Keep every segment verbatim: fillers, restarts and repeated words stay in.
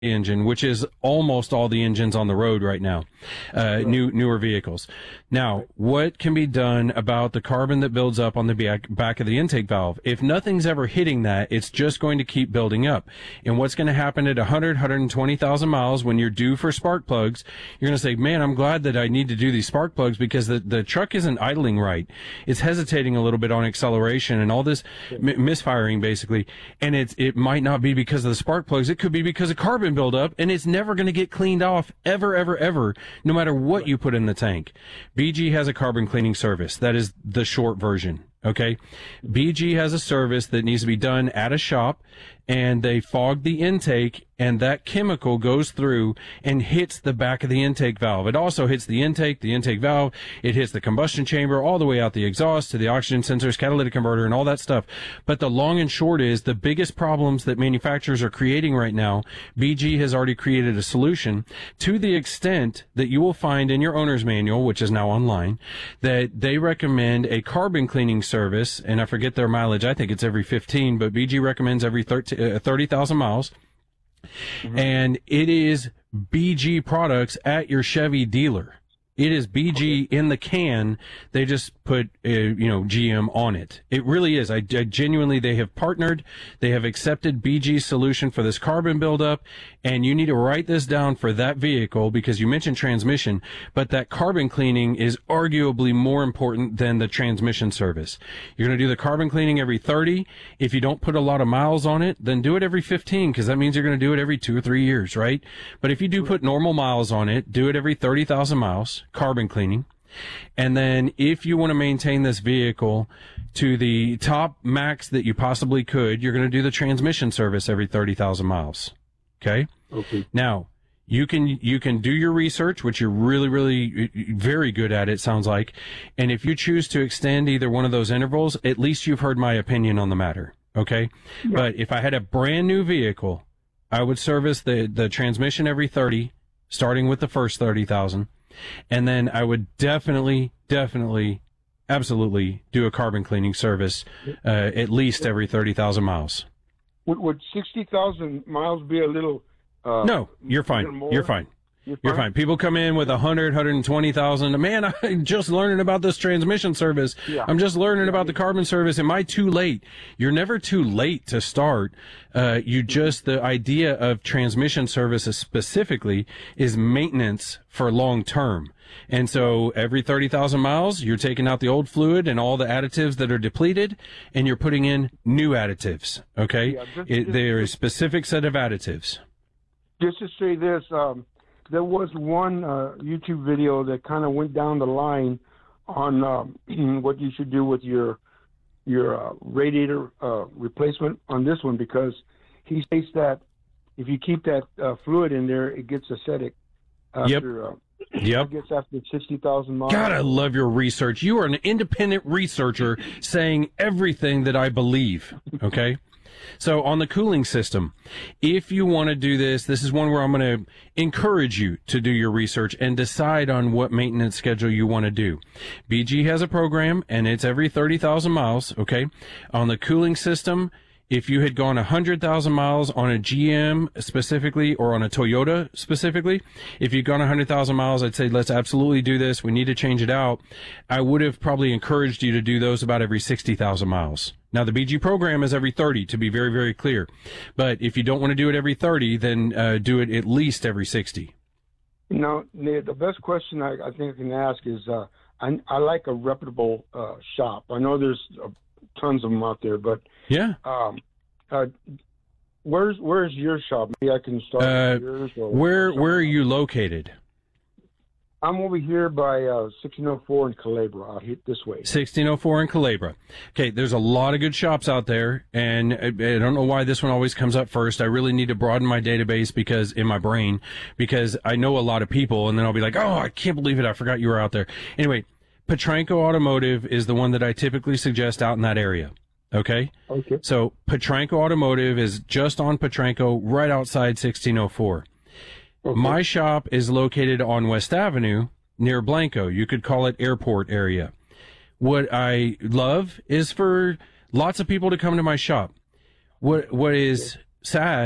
engine, which is almost all the engines on the road right now, uh, right. new, newer vehicles. Now, what can be done about the carbon that builds up on the back, back of the intake valve? If nothing's ever hitting that, it's just going to keep building up. And what's going to happen at one hundred, one hundred twenty thousand miles when you're due for spark plugs, you're going to say, man, I'm glad that I need to do these spark plugs because the, the truck isn't idling right. It's hesitating a little bit on acceleration and all this m- misfiring basically. And it's, it might not be because of the spark plugs. It could be because of carbon buildup, and it's never going to get cleaned off ever, ever, ever, no matter what you put in the tank. B G has a carbon cleaning service. That is the short version. Okay. B G has a service that needs to be done at a shop, and they fog the intake, and that chemical goes through and hits the back of the intake valve. It also hits the intake, the intake valve. It hits the combustion chamber all the way out the exhaust to the oxygen sensors, catalytic converter, and all that stuff. But the long and short is the biggest problems that manufacturers are creating right now, B G has already created a solution to the extent that you will find in your owner's manual, which is now online, that they recommend a carbon cleaning service, and I forget their mileage. I think it's every fifteen, but B G recommends every thirty thousand miles. Mm-hmm. And it is B G products at your Chevy dealer. It is B G in the can. They just put, uh, you know, G M on it. It really is. I, I genuinely, they have partnered. They have accepted B G's solution for this carbon buildup. And you need to write this down for that vehicle because you mentioned transmission, but that carbon cleaning is arguably more important than the transmission service. You're going to do the carbon cleaning every thirty. If you don't put a lot of miles on it, then do it every fifteen because that means you're going to do it every two or three years, right? But if you do put normal miles on it, do it every thirty thousand miles. Carbon cleaning. And then if you want to maintain this vehicle to the top max that you possibly could, you're going to do the transmission service every thirty thousand miles. Okay? Okay. Now, you can, you can do your research, which you're really, really very good at, it sounds like. And if you choose to extend either one of those intervals, at least you've heard my opinion on the matter. Okay? Yeah. But if I had a brand new vehicle, I would service the, the transmission every thirty, starting with the first thirty thousand. And then I would definitely, definitely, absolutely do a carbon cleaning service uh, at least every thirty thousand miles. Would, would sixty thousand miles be a little... Uh, no, you're fine. You're fine. You're fine. You're fine. People come in with one hundred, one hundred twenty thousand. Man, I'm just learning about this transmission service. Yeah. I'm just learning about the carbon service. Am I too late? You're never too late to start. Uh, you just, the idea of transmission services specifically is maintenance for long term. And so every thirty thousand miles, you're taking out the old fluid and all the additives that are depleted, and you're putting in new additives. Okay? Yeah, just, it, just, there is a specific set of additives. Just to say this, um, there was one uh, YouTube video that kind of went down the line on um, what you should do with your your uh, radiator uh, replacement on this one, because he states that if you keep that uh, fluid in there, it gets acidic. After, yep. Uh, yep. It gets after sixty thousand miles. God, I love your research. You are an independent researcher saying everything that I believe. Okay. So on the cooling system, if you want to do this, this is one where I'm going to encourage you to do your research and decide on what maintenance schedule you want to do. B G has a program, and it's every thirty thousand miles, okay? On the cooling system, if you had gone one hundred thousand miles on a G M specifically or on a Toyota specifically, if you'd gone one hundred thousand miles, I'd say let's absolutely do this. We need to change it out. I would have probably encouraged you to do those about every sixty thousand miles. Now, the B G program is every thirty, to be very, very clear. But if you don't want to do it every thirty, then uh, do it at least every sixty. Now, the best question I, I think I can ask is, uh, I, I like a reputable uh, shop. I know there's uh, tons of them out there, but yeah. Um, uh, where's where's your shop? Maybe I can start uh, with yours. Or where where are you located? I'm over here by uh, sixteen oh four in Culebra, out here this way. sixteen oh four in Culebra. Okay, there's a lot of good shops out there, and I, I don't know why this one always comes up first. I really need to broaden my database because in my brain, because I know a lot of people, and then I'll be like, oh, I can't believe it, I forgot you were out there. Anyway, Petranco Automotive is the one that I typically suggest out in that area. Okay? Okay. So Petranco Automotive is just on Petranco, right outside sixteen oh four. Okay. My shop is located on West Avenue near Blanco. You could call it airport area. What I love is for lots of people to come to my shop. What What is sad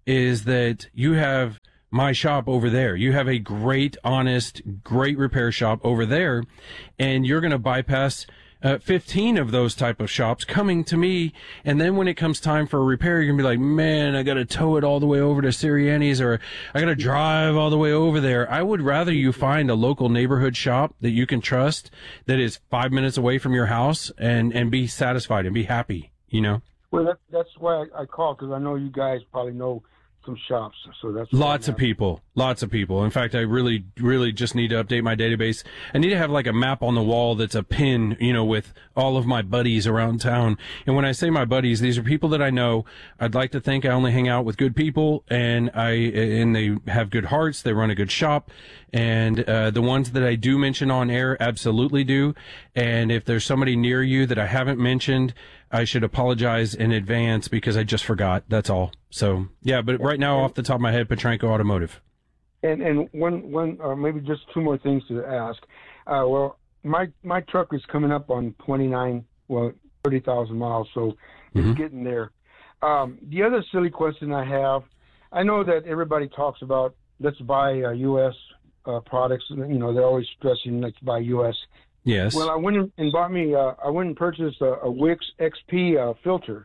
is that you have my shop over there. You have a great, honest, great repair shop over there, and you're going to bypass uh, fifteen of those type of shops coming to me. And then when it comes time for a repair, you're going to be like, man, I got to tow it all the way over to Sirianni's, or I got to drive all the way over there. I would rather you find a local neighborhood shop that you can trust, that is five minutes away from your house, and, and be satisfied and be happy, you know? Well, that, that's why I, I call, because I know you guys probably know some shops, so that's lots of people lots of people in fact, I really really just need to update my database. I need to have like a map on the wall that's a pin, you know, with all of my buddies around town. And when I say my buddies, these are people that I know. I'd like to think I only hang out with good people, and I and they have good hearts, they run a good shop, and uh the ones that I do mention on air absolutely do. And if there's somebody near you that I haven't mentioned, I should apologize in advance because I just forgot. That's all. So, yeah, but right now, off the top of my head, Petranco Automotive. And and one one or maybe just two more things to ask. Uh, well, my my truck is coming up on twenty-nine, well, thirty thousand miles, so it's mm-hmm. getting there. Um, the other silly question I have, I know that everybody talks about let's buy uh, U S uh, products. You know, they're always stressing let's buy U S. Yes. Well, I went and bought me. Uh, I went and purchased a, a Wix X P uh, filter,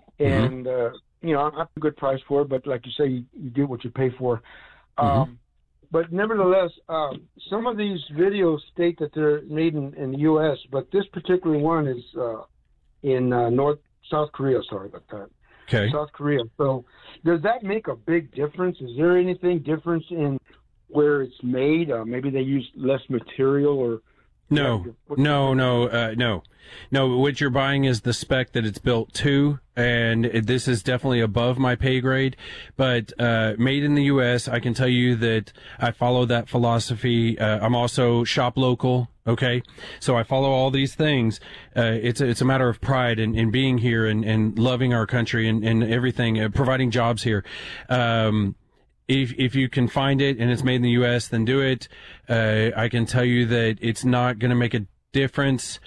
and mm-hmm. uh, you know, I have a good price for it. But like you say, you, you get what you pay for. Um, mm-hmm. But nevertheless, um, some of these videos state that they're made in, in the U S, but this particular one is uh, in uh, North South Korea. Sorry about that. Okay. South Korea. So, does that make a big difference? Is there anything difference in where it's made? Uh, maybe they use less material, or No, no, no, uh, no, no. What you're buying is the spec that it's built to, and it, this is definitely above my pay grade. But uh, made in the U S, I can tell you that I follow that philosophy. Uh, I'm also shop local. Okay, so I follow all these things. Uh, it's a, it's a matter of pride in, in being here and, and loving our country and, and everything, uh, providing jobs here. Um, If if you can find it and it's made in the U S, then do it. Uh, I can tell you that it's not going to make a difference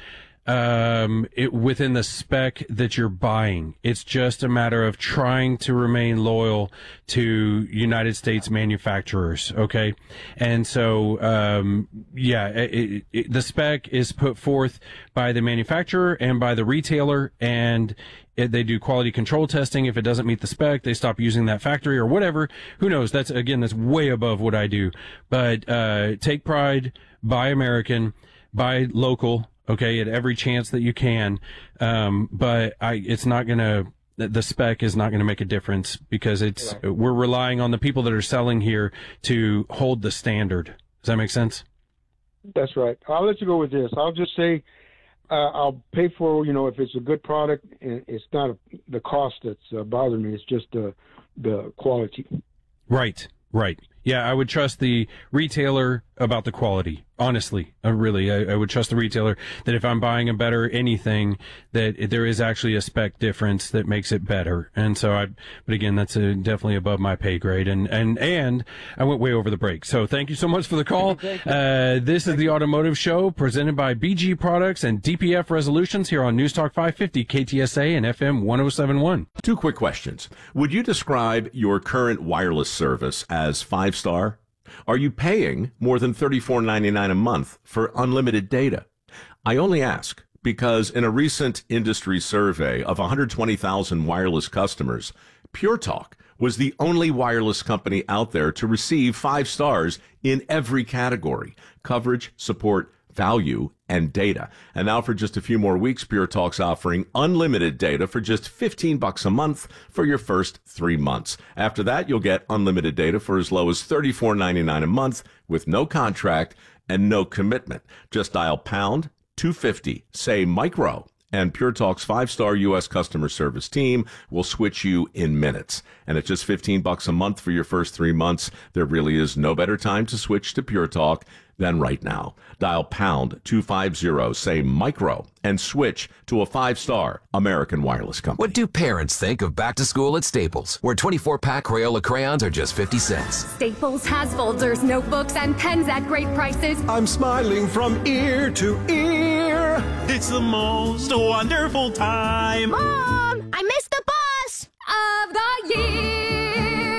um, it, within the spec that you're buying. It's just a matter of trying to remain loyal to United States manufacturers, okay? And so, um, yeah, it, it, the spec is put forth by the manufacturer and by the retailer, and It, they do quality control testing. If it doesn't meet the spec, they stop using that factory or whatever. Who knows? That's, again, that's way above what I do. But uh, take pride, buy American, buy local, okay, at every chance that you can. Um, but I, it's not going to, the spec is not going to make a difference because it's, right. We're relying on the people that are selling here to hold the standard. Does that make sense? That's right. I'll let you go with this. I'll just say, Uh, I'll pay for, you know, if it's a good product, and it's not a, the cost that's uh, bothering me. It's just the the quality. Right, right. Yeah, I would trust the retailer about the quality. Honestly, uh, really, I, I would trust the retailer that if I'm buying a better anything, that there is actually a spec difference that makes it better. And so I, but again, that's a, definitely above my pay grade. And, and, and I went way over the break. So thank you so much for the call. Uh, this is the Automotive Show presented by B G Products and D P F Resolutions here on News Talk five fifty, K T S A and F M one oh seven point one. Two quick questions. Would you describe your current wireless service as five-star? Are you paying more than thirty-four ninety-nine a month for unlimited data? I only ask because in a recent industry survey of one hundred twenty thousand wireless customers, Pure Talk was the only wireless company out there to receive five stars in every category: coverage, support, value, and data. And now for just a few more weeks, Pure Talk's offering unlimited data for just fifteen bucks a month for your first three months. After that, you'll get unlimited data for as low as thirty-four ninety-nine a month with no contract and no commitment. Just dial pound two fifty, say micro, and Pure Talk's five-star U S customer service team will switch you in minutes. And at just fifteen bucks a month for your first three months, there really is no better time to switch to Pure Talk than right now. Dial pound two fifty, say micro, and switch to a five-star American wireless company. What do parents think of back to school at Staples, where twenty-four pack Crayola crayons are just fifty cents? Staples has folders, notebooks, and pens at great prices. I'm smiling from ear to ear. It's the most wonderful time. Mom, I missed the bus of the year.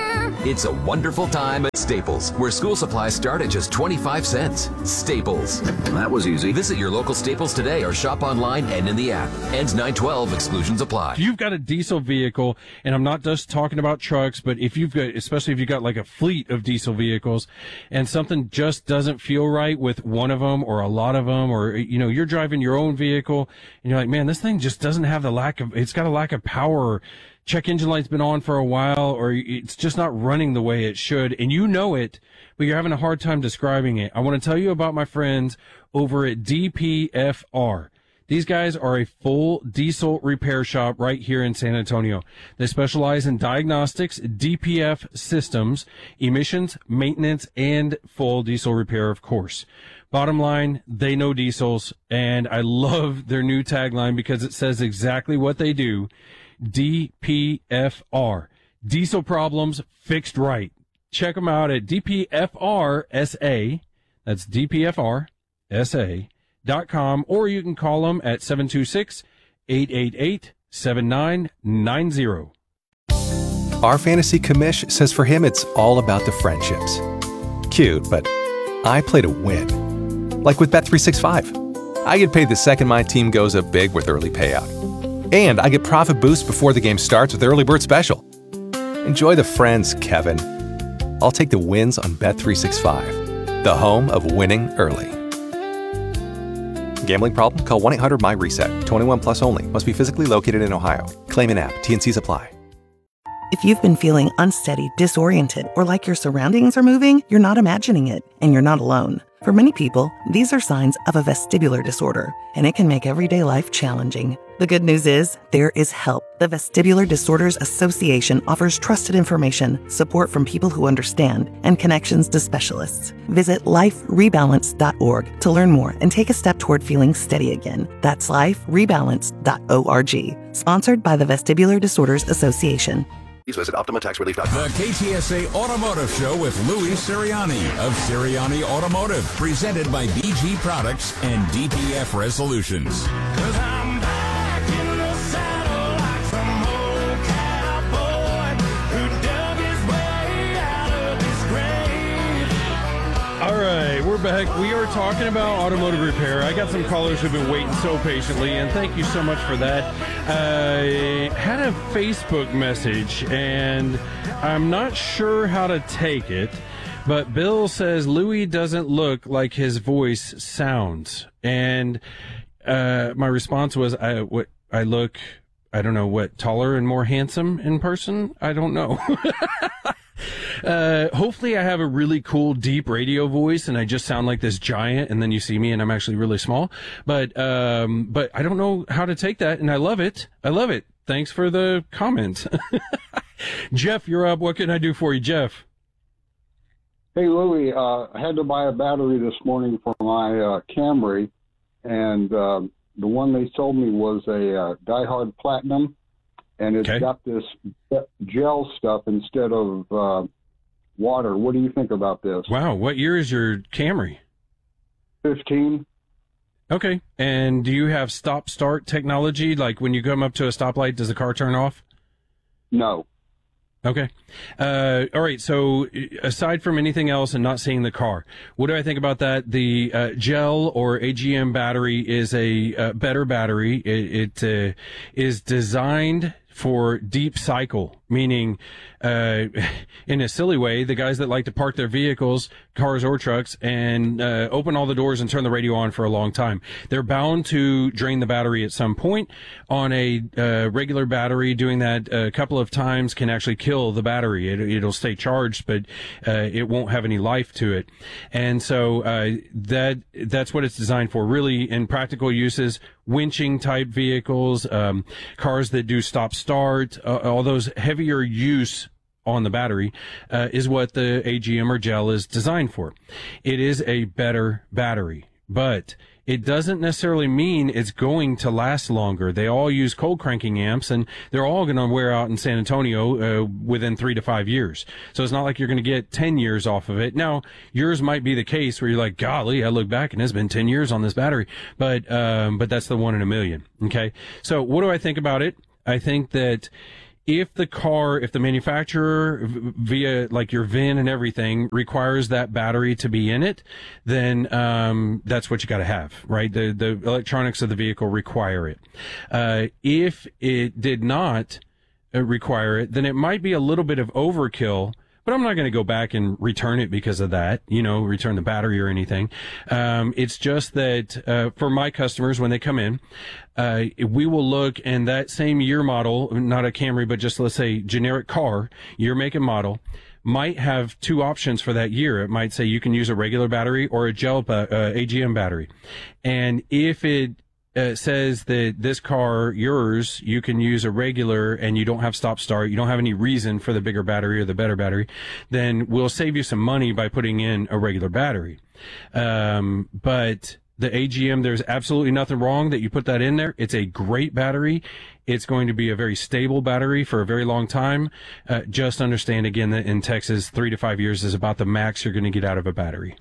It's a wonderful time at Staples, where school supplies start at just twenty-five cents. Staples. That was easy. Visit your local Staples today or shop online and in the app. Ends nine twelve. Exclusions apply. If you've got a diesel vehicle, and I'm not just talking about trucks, but if you've got, especially if you've got like a fleet of diesel vehicles and something just doesn't feel right with one of them or a lot of them, or, you know, you're driving your own vehicle and you're like, man, this thing just doesn't have the lack of, it's got a lack of power. Check engine light's been on for a while, or it's just not running the way it should, and you know it, but you're having a hard time describing it. I want to tell you about my friends over at D P F R. These guys are a full diesel repair shop right here in San Antonio. They specialize in diagnostics, D P F systems, emissions, maintenance, and full diesel repair, of course. Bottom line, they know diesels, and I love their new tagline because it says exactly what they do. D P F R. Diesel problems fixed right. Check them out at D P F R S A. That's D P F R S A dot com, or you can call them at seven two six, eight eight eight, seven nine nine zero. Our fantasy commish says for him it's all about the friendships. Cute, but I play to win. Like with Bet three sixty-five. I get paid the second my team goes up big with early payout. And I get profit boost before the game starts with Early Bird Special. Enjoy the friends, Kevin. I'll take the wins on Bet three sixty-five, the home of winning early. Gambling problem? Call one eight hundred M Y reset. twenty-one plus only. Must be physically located in Ohio. Claim in app. T and C's apply. If you've been feeling unsteady, disoriented, or like your surroundings are moving, you're not imagining it, and you're not alone. For many people, these are signs of a vestibular disorder, and it can make everyday life challenging. The good news is, there is help. The Vestibular Disorders Association offers trusted information, support from people who understand, and connections to specialists. Visit life rebalance dot org to learn more and take a step toward feeling steady again. That's life rebalance dot org. Sponsored by the Vestibular Disorders Association. Please visit Optima Tax Relief dot com. The K T S A Automotive Show with Louis Sirianni of Sirianni Automotive, presented by B G Products and D P F Resolutions. All right, we're back. We are talking about automotive repair. I got some callers who've been waiting so patiently, and thank you so much for that. I had a Facebook message, and I'm not sure how to take it, but Bill says Louis doesn't look like his voice sounds. And uh, my response was, I, what, I look, I don't know, what, taller and more handsome in person? I don't know. Uh, hopefully I have a really cool, deep radio voice and I just sound like this giant, and then you see me and I'm actually really small. But, um, but I don't know how to take that, and I love it. I love it. Thanks for the comment. Jeff, you're up. What can I do for you, Jeff? Hey, Louie, uh, I had to buy a battery this morning for my uh, Camry, and uh, the one they sold me was a uh, Die Hard Platinum. And it's okay. got this gel stuff instead of uh, water. What do you think about this? Wow. What year is your Camry? fifteen. Okay. And do you have stop-start technology? Like when you come up to a stoplight, does the car turn off? No. Okay. Uh, all right. So aside from anything else and not seeing the car, what do I think about that? The uh, gel or A G M battery is a uh, better battery. It, it uh, is designed for deep cycle, meaning uh, in a silly way, the guys that like to park their vehicles, cars or trucks, and uh, open all the doors and turn the radio on for a long time. They're bound to drain the battery at some point. On a uh, regular battery, doing that a couple of times can actually kill the battery. It, it'll stay charged, but uh, it won't have any life to it. And so uh, that that's what it's designed for, really, in practical uses. Winching type vehicles, um, cars that do stop start, uh, all those heavier use on the battery uh, is what the A G M or gel is designed for. It is a better battery, but it doesn't necessarily mean it's going to last longer. They all use cold cranking amps, and they're all going to wear out in San Antonio uh, within three to five years. So it's not like you're going to get ten years off of it. Now, yours might be the case where you're like, golly, I look back and it's been ten years on this battery. But, um, but that's the one in a million. Okay. So what do I think about it? I think that if the car, if the manufacturer via like your V I N and everything requires that battery to be in it, then um, that's what you got to have, right? The the electronics of the vehicle require it. Uh, if it did not uh, require it, then it might be a little bit of overkill. But I'm not going to go back and return it because of that, you know, return the battery or anything. Um, it's just that uh, for my customers, when they come in, uh, we will look, and that same year model, not a Camry, but just let's say generic car, year, make, and model, might have two options for that year. It might say you can use a regular battery or a gel uh, A G M battery. And if it Uh, says that this car, yours, you can use a regular and you don't have stop start, you don't have any reason for the bigger battery or the better battery, then we'll save you some money by putting in a regular battery. Um, but the A G M, there's absolutely nothing wrong that you put that in there. It's a great battery. It's going to be a very stable battery for a very long time. Uh, just understand again that in Texas, three to five years is about the max you're going to get out of a battery.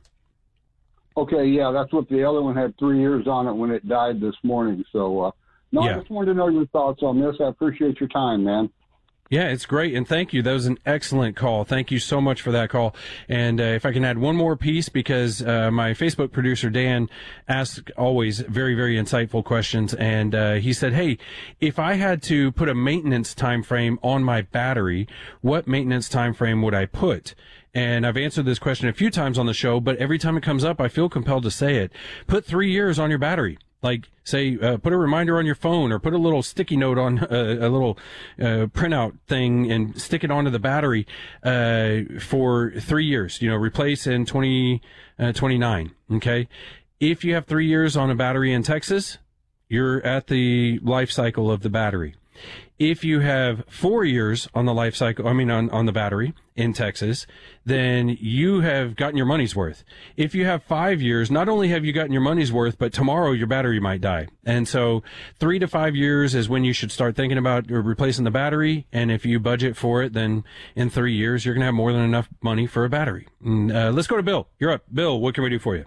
Okay, yeah, that's what the other one had, three years on it when it died this morning. So, uh, no, yeah. I just wanted to know your thoughts on this. I appreciate your time, man. Yeah, it's great, and thank you. That was an excellent call. Thank you so much for that call. And uh, if I can add one more piece, because uh, my Facebook producer, Dan, asks always very, very insightful questions, and uh, he said, hey, if I had to put a maintenance time frame on my battery, what maintenance time frame would I put? And I've answered this question a few times on the show, but every time it comes up, I feel compelled to say it. Put three years on your battery. Like, say, uh, put a reminder on your phone or put a little sticky note on uh, a little uh, printout thing and stick it onto the battery uh, for three years. You know, replace in twenty twenty-nine, okay? If you have three years on a battery in Texas, you're at the life cycle of the battery. If you have four years on the life cycle, I mean, on, on the battery in Texas, then you have gotten your money's worth. If you have five years, not only have you gotten your money's worth, but tomorrow your battery might die. And so three to five years is when you should start thinking about replacing the battery. And if you budget for it, then in three years, you're going to have more than enough money for a battery. And, uh, let's go to Bill. You're up. Bill, what can we do for you?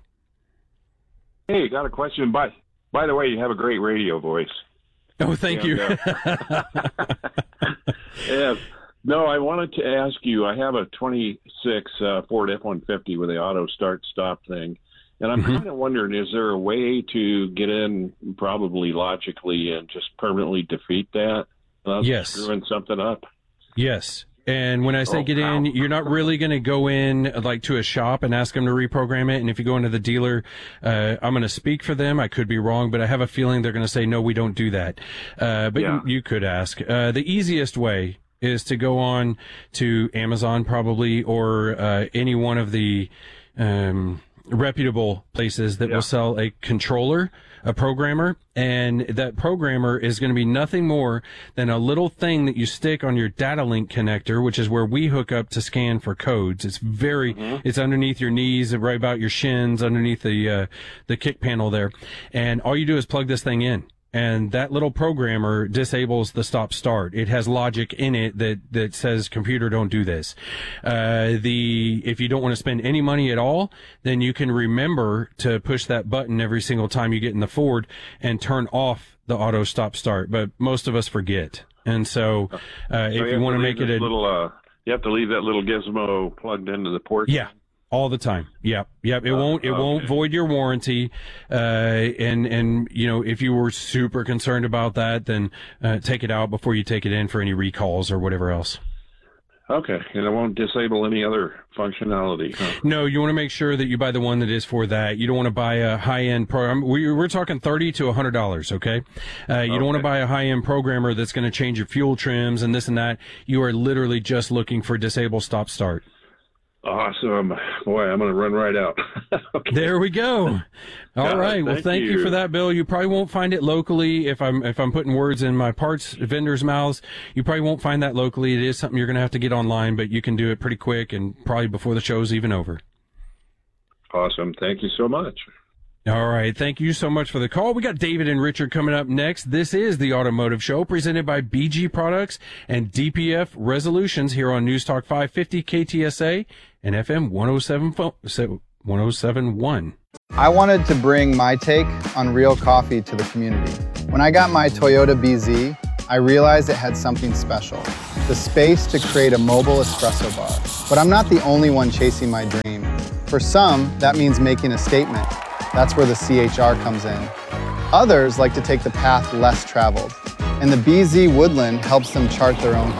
Hey, got a question. By, by the way, you have a great radio voice. Oh, thank and, you. uh, yeah. No, I wanted to ask you, I have a twenty-six uh, Ford F one fifty with the auto start stop thing, and I'm mm-hmm. kind of wondering, is there a way to get in probably logically and just permanently defeat that? Uh, yes. Screwing something up? Yes. And when I say oh, get in, you're not really going to go in like to a shop and ask them to reprogram it. And if you go into the dealer, uh, I'm going to speak for them. I could be wrong, but I have a feeling they're going to say, no, we don't do that. Uh, but yeah. you, you could ask. Uh, the easiest way is to go on to Amazon probably, or uh, any one of the um, reputable places that yeah. will sell a controller, a programmer, and that programmer is going to be nothing more than a little thing that you stick on your data link connector, which is where we hook up to scan for codes. It's very, mm-hmm. it's underneath your knees, right about your shins, underneath the, uh, the kick panel there. And all you do is plug this thing in. And that little programmer disables the stop start. It has logic in it that, that says, computer, don't do this. Uh, the, if you don't want to spend any money at all, then you can remember to push that button every single time you get in the Ford and turn off the auto stop start. But most of us forget. And so, uh, so if you, you want to make it a little, uh, you have to leave that little gizmo plugged into the port. Yeah. All the time. Yep. Yep. It uh, won't, it okay. won't void your warranty. Uh, and, and, you know, if you were super concerned about that, then, uh, take it out before you take it in for any recalls or whatever else. Okay. And it won't disable any other functionality. Huh? No, you want to make sure that you buy the one that is for that. You don't want to buy a high-end program. We, we're talking thirty to a hundred dollars. Okay. Uh, you okay. don't want to buy a high-end programmer that's going to change your fuel trims and this and that. You are literally just looking for disable stop start. Awesome. Boy, I'm going to run right out. Okay. There we go. All God, right. Well, thank, thank you. you for that, Bill. You probably won't find it locally. If I'm, if I'm putting words in my parts vendors' mouths, you probably won't find that locally. It is something you're going to have to get online, but you can do it pretty quick and probably before the show's even over. Awesome. Thank you so much. All right. Thank you so much for the call. We got David and Richard coming up next. This is the Automotive Show presented by B G Products and D P F Resolutions here on News Talk five fifty K T S A and F M one oh seven point one. I wanted to bring my take on real coffee to the community. When I got my Toyota B Z, I realized it had something special. the space to create a mobile espresso bar. But I'm not the only one chasing my dream. For some, that means making a statement. That's where the C H R comes in. Others like to take the path less traveled, and the B Z Woodland helps them chart their own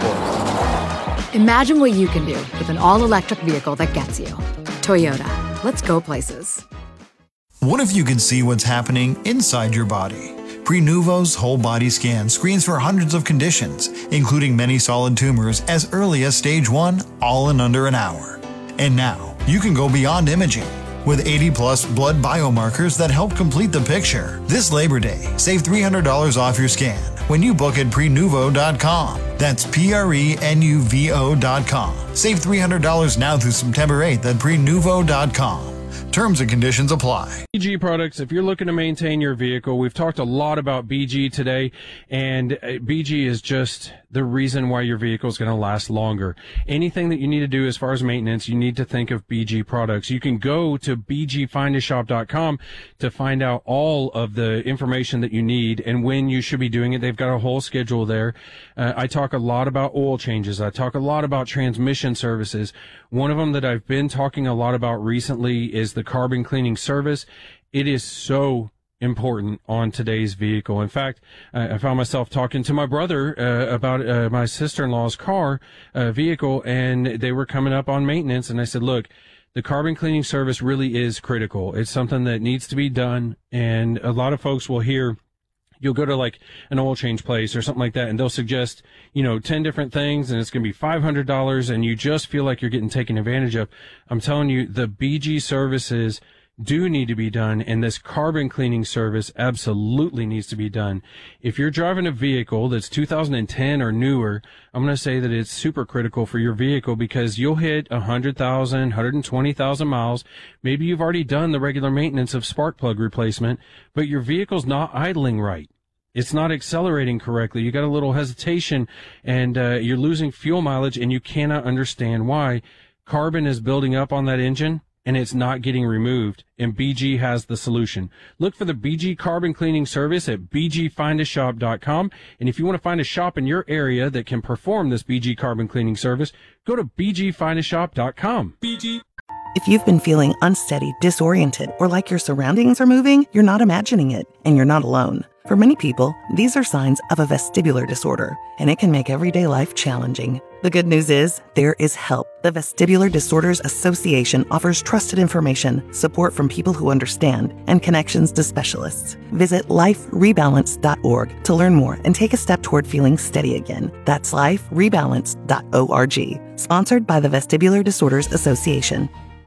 course. Imagine what you can do with an all-electric vehicle that gets you. Toyota. Let's go places. What if you could see what's happening inside your body? Prenuvo's whole body scan screens for hundreds of conditions, including many solid tumors as early as stage one, all in under an hour. And now, you can go beyond imaging with eighty plus blood biomarkers that help complete the picture. This Labor Day, save three hundred dollars off your scan when you book at prenuvo dot com. That's P R E N U V O dot com. Save three hundred dollars now through September eighth at prenuvo dot com. Terms and conditions apply. B G products, if you're looking to maintain your vehicle, we've talked a lot about B G today, and B G is just the reason why your vehicle is going to last longer. Anything that you need to do as far as maintenance, you need to think of B G products. You can go to b g find a shop dot com to find out all of the information that you need and when you should be doing it. They've got a whole schedule there. Uh, I talk a lot about oil changes. I talk a lot about transmission services. One of them that I've been talking a lot about recently is the carbon cleaning service. It is so important on today's vehicle. In fact, uh, I found myself talking to my brother uh, about uh, my sister-in-law's car uh, vehicle, and they were coming up on maintenance, and I said, look, the carbon cleaning service really is critical. It's something that needs to be done, and a lot of folks will hear, you'll go to like an oil change place or something like that, and they'll suggest, you know, ten different things, and it's going to be five hundred dollars, and you just feel like you're getting taken advantage of. I'm telling you, the B G services do need to be done, and this carbon cleaning service absolutely needs to be done. If you're driving a vehicle that's two thousand ten or newer, I'm going to say that it's super critical for your vehicle, because you'll hit one hundred thousand, one hundred twenty thousand miles. Maybe you've already done the regular maintenance of spark plug replacement, but your vehicle's not idling right. It's not accelerating correctly. You got a little hesitation, and uh, you're losing fuel mileage, and you cannot understand why. Carbon is building up on that engine, and it's not getting removed, and B G has the solution. Look for the B G Carbon Cleaning Service at b g find a shop dot com, and if you want to find a shop in your area that can perform this B G Carbon Cleaning Service, go to b g find a shop dot com. B G. If you've been feeling unsteady, disoriented, or like your surroundings are moving, you're not imagining it, and you're not alone. For many people, these are signs of a vestibular disorder, and it can make everyday life challenging. The good news is, there is help. The Vestibular Disorders Association offers trusted information, support from people who understand, and connections to specialists. Visit life rebalance dot org to learn more and take a step toward feeling steady again. That's life rebalance dot org. Sponsored by the Vestibular Disorders Association.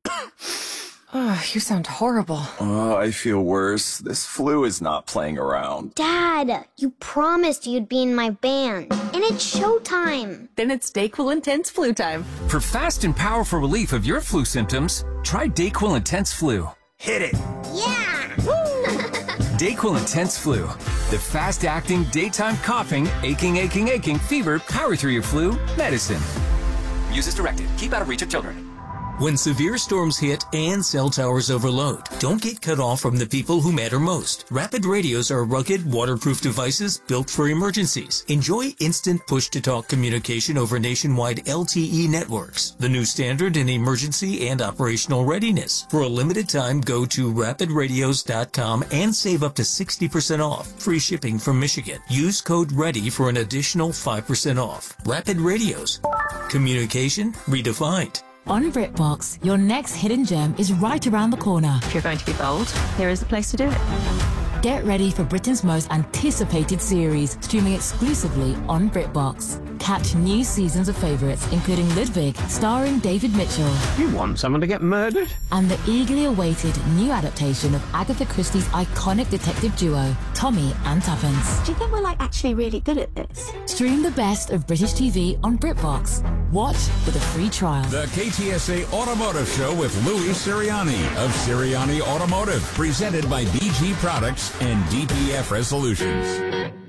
Oh, you sound horrible. Oh, I feel worse. This flu is not playing around. Dad, you promised you'd be in my band, and it's showtime. Then it's DayQuil Intense Flu time. For fast and powerful relief of your flu symptoms, try DayQuil Intense Flu. Hit it. Yeah! DayQuil Intense Flu. The fast-acting, daytime coughing, aching, aching, aching, fever, power through your flu medicine. Use as directed. Keep out of reach of children. When severe storms hit and cell towers overload, don't get cut off from the people who matter most. Rapid radios are rugged, waterproof devices built for emergencies. Enjoy instant push-to-talk communication over nationwide L T E networks, the new standard in emergency and operational readiness. For a limited time, go to rapid radios dot com and save up to sixty percent off. Free shipping from Michigan. Use code READY for an additional five percent off. Rapid Radios. Communication redefined. On BritBox, your next hidden gem is right around the corner. If you're going to be bold, here is the place to do it. Get ready for Britain's most anticipated series, streaming exclusively on BritBox. Catch new seasons of favourites, including Ludwig, starring David Mitchell. You want someone to get murdered? And the eagerly awaited new adaptation of Agatha Christie's iconic detective duo, Tommy and Tuppence. Do you think we're like actually really good at this? Stream the best of British T V on BritBox. Watch with a free trial. The K T S A Automotive Show with Louis Sirianni of Sirianni Automotive, presented by B G Products and D P F Resolutions.